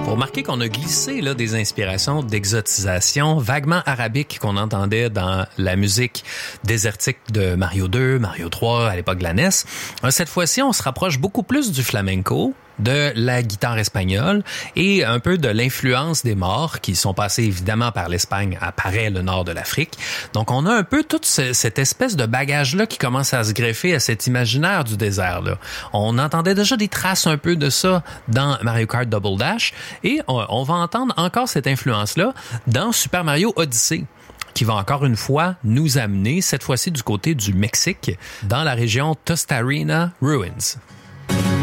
Vous remarquez qu'on a glissé là, des inspirations d'exotisation vaguement arabiques qu'on entendait dans la musique désertique de Mario 2, Mario 3 à l'époque de la NES. Cette fois-ci, on se rapproche beaucoup plus du flamenco, de la guitare espagnole et un peu de l'influence des Maures qui sont passés évidemment par l'Espagne après le nord de l'Afrique. Donc on a un peu toute cette espèce de bagage-là qui commence à se greffer à cet imaginaire du désert-là. On entendait déjà des traces un peu de ça dans Mario Kart Double Dash et on va entendre encore cette influence-là dans Super Mario Odyssey, qui va encore une fois nous amener, cette fois-ci du côté du Mexique, dans la région Tostarena Ruins.